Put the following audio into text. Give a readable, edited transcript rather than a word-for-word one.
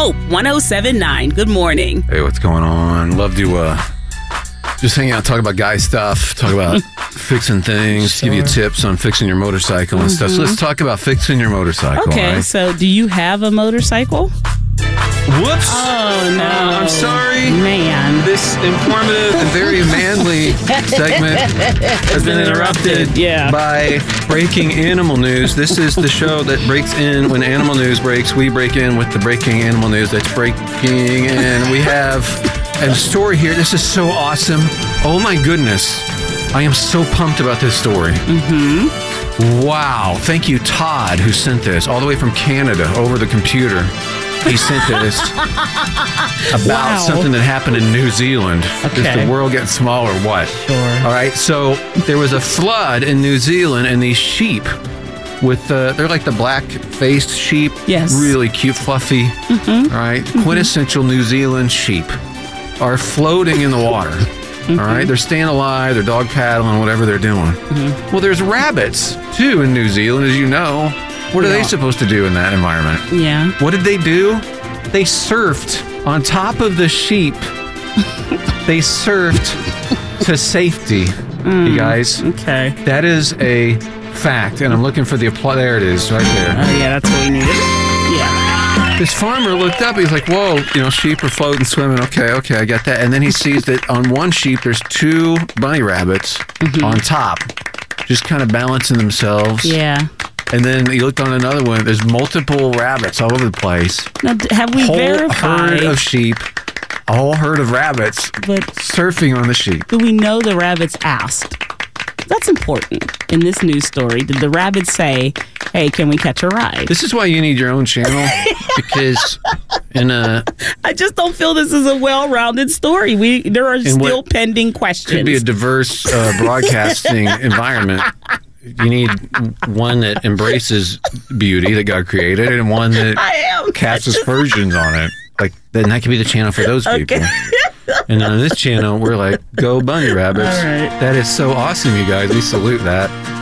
Hope 107.9. Good morning. Hey, what's going on? Love to just hang out, talk about guy stuff, talk about fixing things, give you tips on fixing your motorcycle and stuff. So let's talk about fixing your motorcycle. Okay, right? so do you have a motorcycle? Whoops. Oh, no. I'm sorry. Man. This informative and very manly segment has been interrupted by breaking animal news. This is the show that breaks in when animal news breaks. We break in with the breaking animal news that's breaking, and we have a story here. This is so awesome. Oh my goodness. I am so pumped about this story. Mm-hmm. Wow. Thank you, Todd, who sent this all the way from Canada over the computer. He sent this about something that happened in New Zealand. Okay. Does the world get small or what? Sure. All right. So there was a flood in New Zealand, and these sheep with they're like the black-faced sheep. Yes. Really cute, fluffy. Mm-hmm. All right. Mm-hmm. Quintessential New Zealand sheep are floating in the water. Mm-hmm. All right. They're staying alive. They're dog paddling, whatever they're doing. Mm-hmm. Well, there's rabbits, too, in New Zealand, as you know. What are they supposed to do in that environment? Yeah. What did they do? They surfed on top of the sheep. They surfed to safety, you guys. Okay. That is a fact, and I'm looking for the applause. There it is, right there. Oh, yeah, that's what we needed. Yeah. This farmer looked up. He's like, whoa, sheep are floating, swimming. Okay, I get that. And then he sees that on one sheep, there's two bunny rabbits on top, just kind of balancing themselves. Yeah. And then you look on another one, there's multiple rabbits all over the place. Now, have we verified? Herd of sheep, a whole herd of rabbits surfing on the sheep. Do we know the rabbits asked? That's important in this news story. Did the rabbits say, hey, can we catch a ride? This is why you need your own channel, because I just don't feel this is a well-rounded story. There are still pending questions. Could be a diverse broadcasting environment. You need one that embraces beauty that God created, and one that casts aspersions on it. Then that could be the channel for those people. And on this channel, we're like, go bunny rabbits. All right. That is so awesome, you guys. We salute that.